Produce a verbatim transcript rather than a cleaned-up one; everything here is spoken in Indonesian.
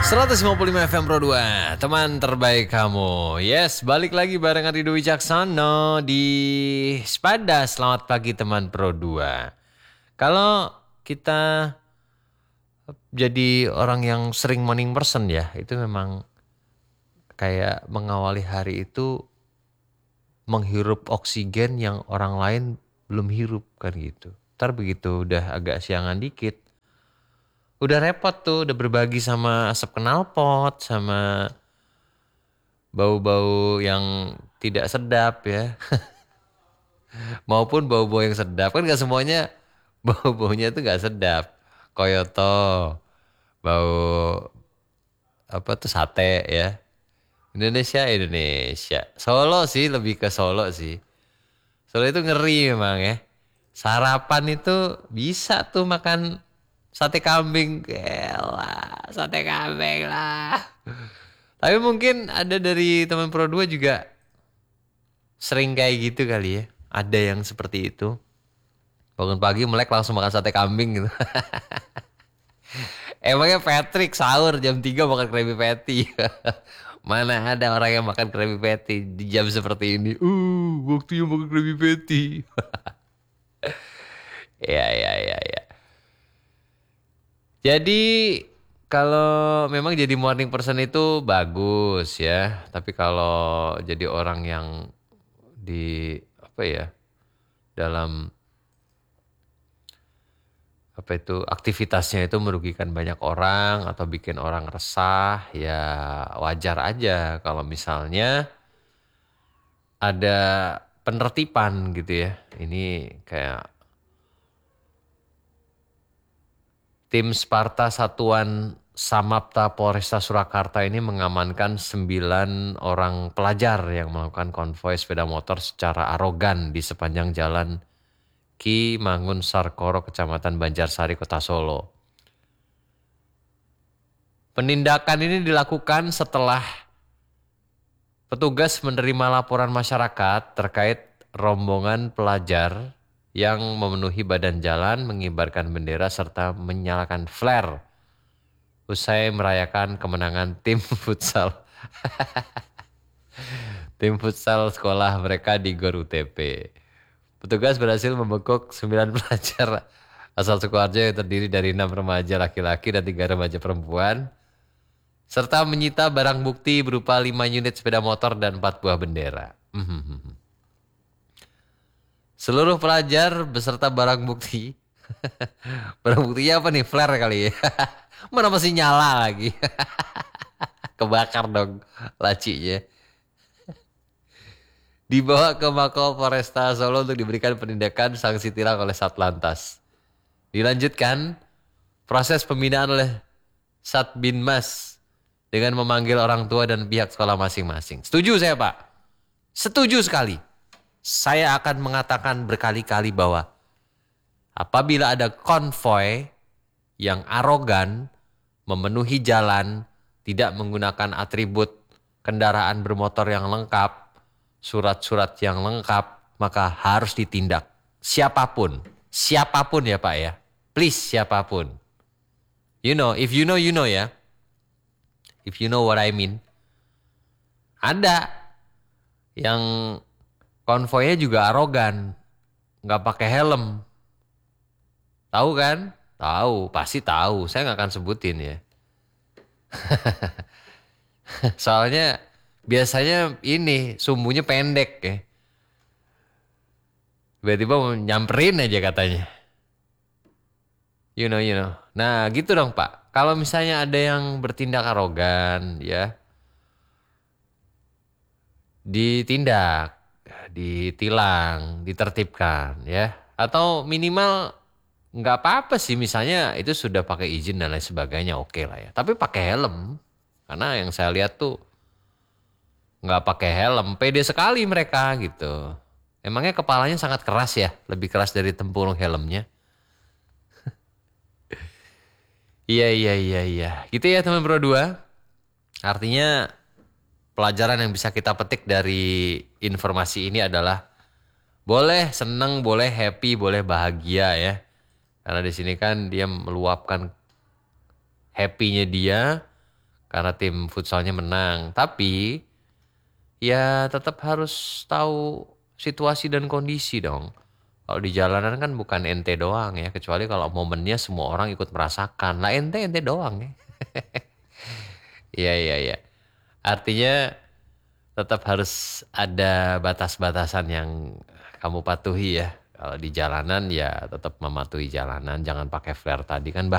seratus lima puluh lima F M Pro dua, teman terbaik kamu. Yes, balik lagi barengan Ridho Wicaksono di Spada. Selamat pagi teman Pro dua. Kalau kita jadi orang yang sering morning person ya, itu memang kayak mengawali hari itu menghirup oksigen yang orang lain belum hirup kan gitu. Ntar begitu udah agak siangan dikit, udah repot tuh, udah berbagi sama asap knalpot, sama bau-bau yang tidak sedap ya. Maupun bau-bau yang sedap, kan gak semuanya bau-baunya tuh gak sedap. Koyoto, bau apa tuh sate ya. Indonesia, Indonesia. Solo sih, lebih ke Solo sih. Solo itu ngeri memang ya. Sarapan itu bisa tuh makan sate kambing. Gila, sate kambing lah. Tapi mungkin ada dari teman Pro dua juga sering kayak gitu kali ya. Ada yang seperti itu. Bangun pagi melek langsung makan sate kambing gitu. Emangnya Patrick sahur jam tiga makan Krabby Patty. Mana ada orang yang makan Krabby Patty di jam seperti ini. Uh, waktunya makan Krabby Patty. Ya, ya, ya, ya. Jadi kalau memang jadi morning person itu bagus ya. Tapi kalau jadi orang yang di apa ya, dalam apa itu aktivitasnya itu merugikan banyak orang atau bikin orang resah, ya wajar aja kalau misalnya ada penertiban gitu ya. Ini kayak tim Sparta Satuan Samapta Polresta Surakarta ini mengamankan sembilan orang pelajar yang melakukan konvoi sepeda motor secara arogan di sepanjang jalan Ki Mangun Sarkoro, Kecamatan Banjarsari, Kota Solo. Penindakan ini dilakukan setelah petugas menerima laporan masyarakat terkait rombongan pelajar yang memenuhi badan jalan, mengibarkan bendera serta menyalakan flare usai merayakan kemenangan tim futsal. Tim futsal sekolah mereka di Gor U T P. Petugas berhasil membekuk sembilan pelajar asal Sukoharjo yang terdiri dari enam remaja laki-laki dan tiga remaja perempuan, serta menyita barang bukti berupa lima unit sepeda motor dan empat buah bendera. Seluruh pelajar beserta barang bukti, barang buktinya apa nih? Flare kali ya? Mana masih nyala lagi? Kebakar dong lacinya. Dibawa ke Mako Polresta Solo untuk diberikan penindakan sanksi tilang oleh Satlantas. Dilanjutkan proses pembinaan oleh Satbinmas dengan memanggil orang tua dan pihak sekolah masing-masing. Setuju saya Pak? Setuju sekali. Saya akan mengatakan berkali-kali bahwa apabila ada konvoi yang arogan, memenuhi jalan, tidak menggunakan atribut kendaraan bermotor yang lengkap, surat-surat yang lengkap, maka harus ditindak. Siapapun, siapapun ya Pak ya. Please siapapun. You know, if you know, you know ya. If you know what I mean. Ada yang konvoynya juga arogan, nggak pakai helm. Tahu kan? Tahu, pasti tahu. Saya nggak akan sebutin ya. Soalnya biasanya ini sumbunya pendek ya. Tiba-tiba mau nyamperin aja katanya. You know, you know. Nah gitu dong Pak. Kalau misalnya ada yang bertindak arogan ya, ditindak, ditilang, ditertibkan ya. Atau minimal nggak apa-apa sih, misalnya itu sudah pakai izin dan lain sebagainya, oke lah ya. Tapi pakai helm. Karena yang saya lihat tuh nggak pakai helm, pede sekali mereka gitu. Emangnya kepalanya sangat keras ya, lebih keras dari tempurung helmnya. Iya, iya, iya, iya. Gitu ya teman Pro dua. Artinya pelajaran yang bisa kita petik dari informasi ini adalah boleh senang, boleh happy, boleh bahagia ya. Karena di sini kan dia meluapkan happy-nya dia karena tim futsalnya menang. Tapi ya tetap harus tahu situasi dan kondisi dong. Kalau di jalanan kan bukan ente doang ya, kecuali kalau momennya semua orang ikut merasakan. Lah ente ente doang ya. Iya iya iya. Artinya tetap harus ada batas-batasan yang kamu patuhi ya. Kalau di jalanan ya tetap mematuhi jalanan, jangan pakai flare tadi kan